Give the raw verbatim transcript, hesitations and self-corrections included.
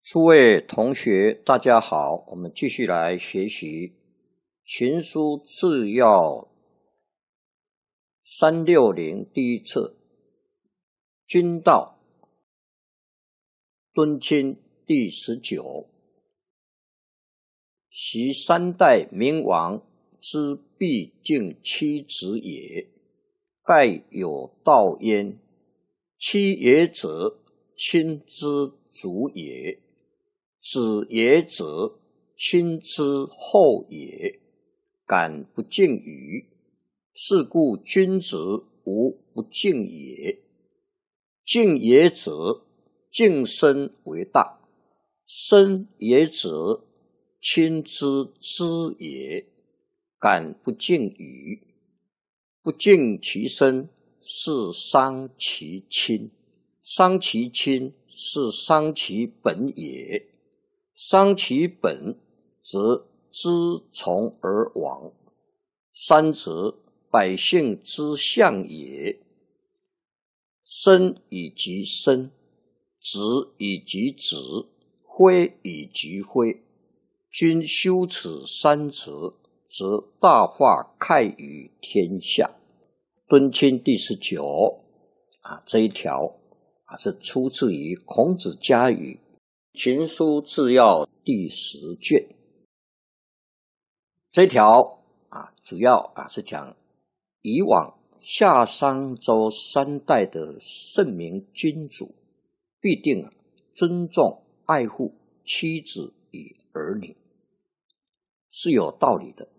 诸位同学，大家好，我们继续来学习《群书治要》三六零第一册，君道敦亲第十九。习三代明王之必敬妻子也，盖有道焉。妻也者，亲之祖也；子也者，亲之后也。敢不敬与？是故君子无不敬也。敬也者，敬身为大；身也者，亲之知也。敢不敬与？不敬其身，是伤其亲；伤其亲，是伤其本也。伤其本，则知从而亡。三者，百姓之相也。生以及生，子以及子，徽以及徽。君修此三者，则大化盖于天下。敦亲第十九啊，这一条啊是出自于孔子家语《群书治要》第十卷。这一条啊，主要啊是讲以往夏商周三代的圣明君主必定啊尊重爱护妻子与儿女，是有道理的。